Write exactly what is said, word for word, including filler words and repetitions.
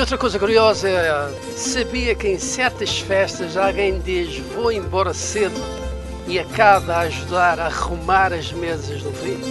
outra coisa curiosa é, sabia que em certas festas alguém diz vou embora cedo e acaba a ajudar a arrumar as mesas no fim?